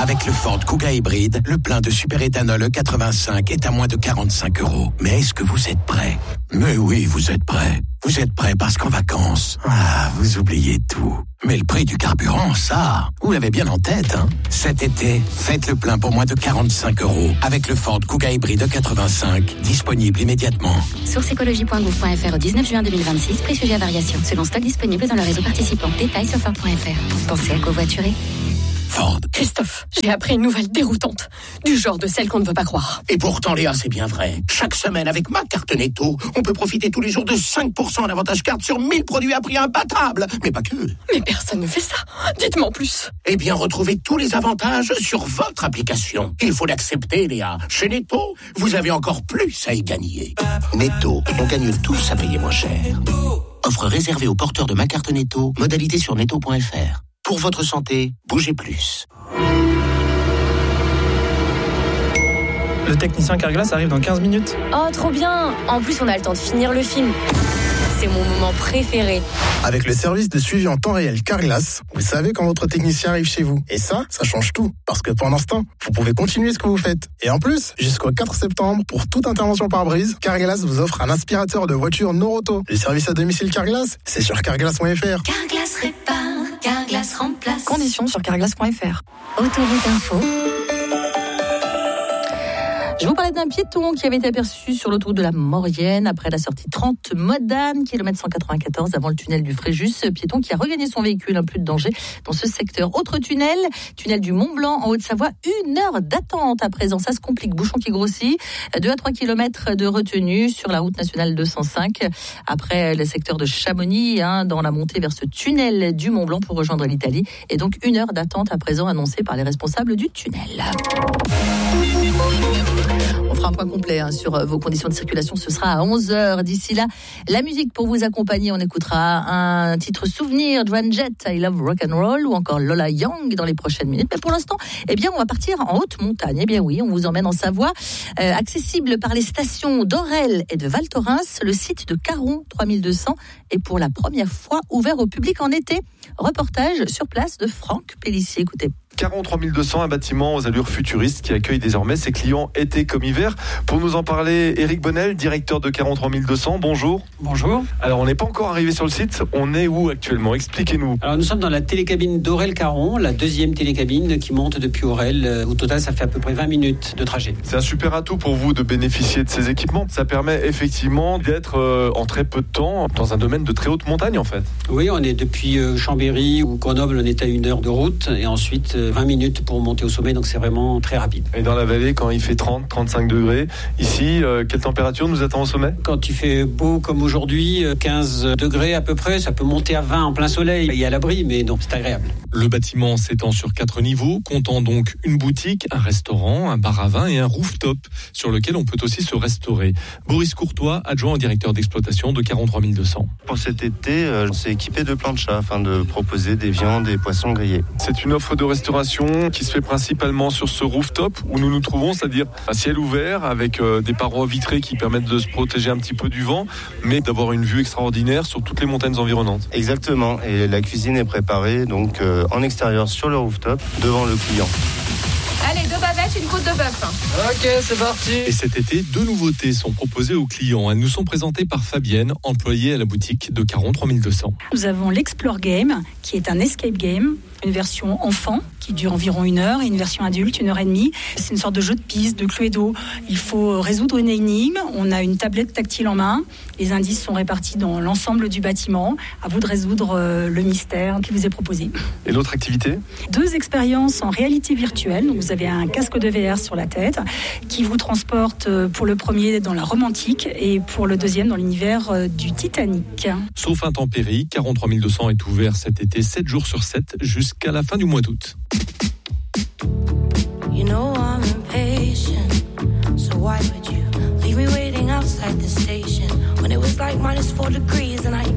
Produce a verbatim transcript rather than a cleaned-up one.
Avec le Ford Kuga hybride, le plein de superéthanol E quatre-vingt-cinq est à moins de quarante-cinq euros. Mais est-ce que vous êtes prêts ? Mais oui, vous êtes prêts. Vous êtes prêts parce qu'en vacances, ah, vous oubliez tout. Mais le prix du carburant, ça, vous l'avez bien en tête, hein ? Cet été, faites le plein pour moins de quarante-cinq euros avec le Ford Kuga hybride E quatre-vingt-cinq, disponible immédiatement. Source écologie point gouv point f r au dix-neuf juin deux mille vingt-six, prix sujet à variation, selon stock disponible dans le réseau participant. Détails sur Ford point f r. Pensez à covoiturer. Ford. Christophe, j'ai appris une nouvelle déroutante, du genre de celle qu'on ne veut pas croire. Et pourtant, Léa, c'est bien vrai. Chaque semaine, avec ma carte Netto, on peut profiter tous les jours de cinq pour cent d'avantage carte sur mille produits à prix imbattable. Mais pas que. Mais personne ne fait ça. Dites-moi en plus. Eh bien, retrouvez tous les avantages sur votre application. Il faut l'accepter, Léa. Chez Netto, vous avez encore plus à y gagner. Netto, on gagne tous à payer moins cher. Offre réservée aux porteurs de ma carte Netto. Modalité sur netto point f r. Pour votre santé, bougez plus. Le technicien Carglass arrive dans quinze minutes. Oh, trop bien! En plus, on a le temps de finir le film. C'est mon moment préféré. Avec le service de suivi en temps réel Carglass, vous savez quand votre technicien arrive chez vous. Et ça, ça change tout. Parce que pendant ce temps, vous pouvez continuer ce que vous faites. Et en plus, jusqu'au quatre septembre, pour toute intervention par brise, Carglass vous offre un aspirateur de voiture Noroto. Le service à domicile Carglass, c'est sur carglass point f r. Carglass répare, Carglass remplace. Conditions sur carglass point f r. Autoroute Info. Je vous parlais d'un piéton qui avait été aperçu sur l'autoroute de la Maurienne après la sortie trente Modane, kilomètre cent quatre-vingt-quatorze avant le tunnel du Fréjus. Piéton qui a regagné son véhicule, un plus de danger dans ce secteur. Autre tunnel, tunnel du Mont-Blanc en Haute-Savoie, une heure d'attente à présent. Ça se complique, bouchon qui grossit, deux à trois kilomètres de retenue sur la route nationale deux cent cinq. Après le secteur de Chamonix, hein, dans la montée vers ce tunnel du Mont-Blanc pour rejoindre l'Italie. Et donc une heure d'attente à présent annoncée par les responsables du tunnel. On fera un point complet hein, sur vos conditions de circulation. Ce sera à onze heures. D'ici là, la musique pour vous accompagner. On écoutera un titre souvenir, Joan Jett, I Love Rock and Roll, ou encore Lola Young dans les prochaines minutes. Mais pour l'instant, eh bien, on va partir en haute montagne. Eh bien oui, on vous emmène en Savoie, euh, accessible par les stations d'Orel et de Val Thorens. Le site de Caron trois mille deux cents est pour la première fois ouvert au public en été. Reportage sur place de Franck Pellissier. Écoutez. Caron trois mille deux cents, un bâtiment aux allures futuristes qui accueille désormais ses clients été comme hiver. Pour nous en parler, Éric Bonnel, directeur de Caron trois mille deux cents, bonjour. Bonjour. Alors on n'est pas encore arrivé sur le site, on est où actuellement ? Expliquez-nous. Alors nous sommes dans la télécabine d'Orel-Caron, la deuxième télécabine qui monte depuis Orel. Au total, ça fait à peu près vingt minutes de trajet. C'est un super atout pour vous de bénéficier de ces équipements. Ça permet effectivement d'être euh, en très peu de temps dans un domaine de très haute montagne en fait. Oui, on est depuis euh, Chambéry ou Grenoble, on est à une heure de route et ensuite euh, vingt minutes pour monter au sommet, donc c'est vraiment très rapide. Et dans la vallée, quand il fait trente, trente-cinq degrés, ici, euh, quelle température nous attend au sommet ? Quand il fait beau comme aujourd'hui, quinze degrés à peu près, ça peut monter à vingt en plein soleil et à l'abri, mais non, c'est agréable. Le bâtiment s'étend sur quatre niveaux, comptant donc une boutique, un restaurant, un bar à vin et un rooftop sur lequel on peut aussi se restaurer. Boris Courtois, adjoint au directeur d'exploitation de Caron trois mille deux cents. Pour cet été, euh, on s'est équipé de planchas afin de proposer des viandes et poissons grillés. C'est une offre de restauration qui se fait principalement sur ce rooftop où nous nous trouvons, c'est-à-dire un ciel ouvert avec euh, des parois vitrées qui permettent de se protéger un petit peu du vent, mais d'avoir une vue extraordinaire sur toutes les montagnes environnantes. Exactement, et la cuisine est préparée donc euh, en extérieur sur le rooftop devant le client. Allez, deux bavettes, une côte de bœuf. Ok, c'est parti. Et cet été, deux nouveautés sont proposées aux clients. Elles nous sont présentées par Fabienne, employée à la boutique de Caron trois mille deux cents. Nous avons l'Explore Game, qui est un escape game, une version enfant qui dure environ une heure et une version adulte, une heure et demie. C'est une sorte de jeu de piste, de Cluedo. Il faut résoudre une énigme. On a une tablette tactile en main. Les indices sont répartis dans l'ensemble du bâtiment. À vous de résoudre le mystère qui vous est proposé. Et l'autre activité ? Deux expériences en réalité virtuelle. Donc vous avez un casque de V R sur la tête qui vous transporte pour le premier dans la Rome antique et pour le deuxième dans l'univers du Titanic. Sauf intempéries, Caron trois mille deux cents est ouvert cet été sept jours sur sept jusqu'à la fin du mois d'août. You know I'm impatient, so why would you leave me waiting outside the station when it was like minus four degrees and I